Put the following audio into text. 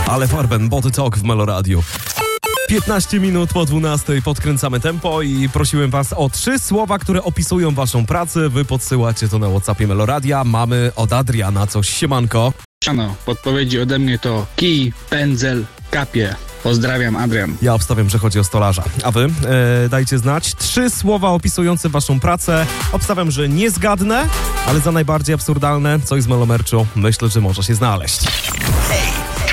Ale Farben, Body Talk w Melo Radio. 15 minut po 12 podkręcamy tempo i prosiłem was o 3 słowa, które opisują waszą pracę. Wy podsyłacie to na WhatsAppie Melo Radia. Mamy od Adriana coś. Siemanko. Siano, podpowiedzi ode mnie to kij, pędzel, kapie. Pozdrawiam, Adrian. Ja obstawiam, że chodzi o stolarza. A wy? Dajcie znać. 3 słowa opisujące waszą pracę. Obstawiam, że nie zgadnę, ale za najbardziej absurdalne coś z Melo Merchu myślę, że może się znaleźć.